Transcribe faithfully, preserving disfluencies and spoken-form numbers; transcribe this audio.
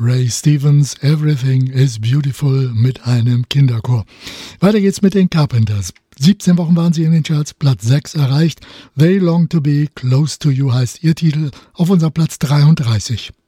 Ray Stevens, Everything is Beautiful mit einem Kinderchor. Weiter geht's mit den Carpenters. siebzehn Wochen waren sie in den Charts, Platz sechs erreicht. They Long to Be Close to You heißt ihr Titel, auf unserem Platz dreiunddreißig.